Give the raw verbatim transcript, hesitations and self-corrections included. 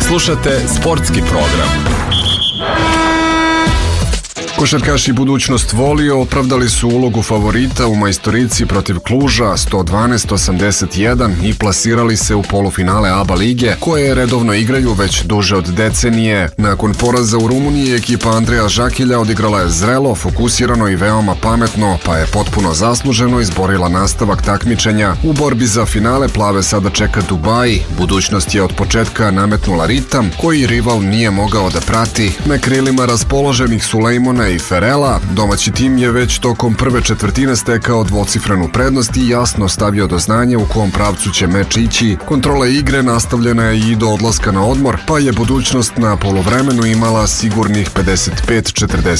Slušate sportski program. Košarkaši Budućnost Volio opravdali su ulogu favorita u majstorici protiv Kluža sto dvanaest osamdeset jedan i plasirali se u polufinale A B A lige, koje redovno igraju već duže od decenije. Nakon poraza u Rumuniji, ekipa Andreja Žakilja odigrala je zrelo, fokusirano i veoma pametno, pa je potpuno zasluženo izborila nastavak takmičenja. U borbi za finale plave sada čeka Dubaj. Budućnost je od početka nametnula ritam koji rival nije mogao da prati. Na krilima raspoloženih Sulejmona i Ferela, domaći tim je već tokom prve četvrtine stekao dvocifrenu prednost i jasno stavio do znanja u kom pravcu će meč ići. Kontrola igre nastavljena je i do odlaska na odmor, pa je Budućnost na poluvremenu imala sigurnih pedeset pet četrdeset